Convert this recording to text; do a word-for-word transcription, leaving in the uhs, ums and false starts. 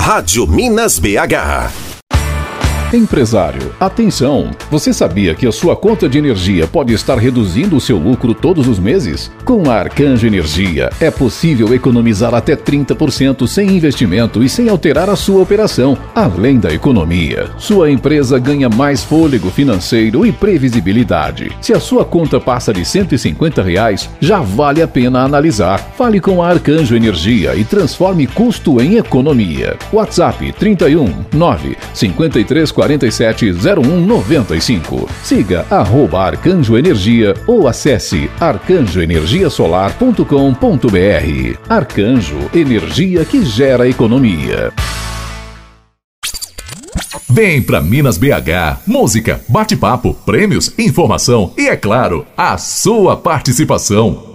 Rádio Minas B H. Empresário, atenção! Você sabia que a sua conta de energia pode estar reduzindo o seu lucro todos os meses? Com a Arcanjo Energia, é possível economizar até trinta por cento sem investimento e sem alterar a sua operação. Além da economia, sua empresa ganha mais fôlego financeiro e previsibilidade. Se a sua conta passa de cento e cinquenta reais, já vale a pena analisar. Fale com a Arcanjo Energia e transforme custo em economia. WhatsApp trinta e um, nove, cinquenta e três, quarenta e sete, zero um, noventa e cinco. Siga arroba Arcanjo Energia ou acesse arcanjo energia solar ponto com ponto b r. Arcanjo, energia que gera economia. Vem pra Minas B H, música, bate-papo, prêmios, informação e, é claro, a sua participação.